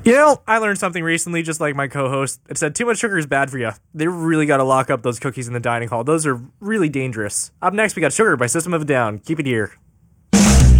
I learned something recently, just like my co-host. It said too much sugar is bad for you. They really got to lock up those cookies in the dining hall. Those are really dangerous. Up next, we got Sugar by System of a Down. Keep it here.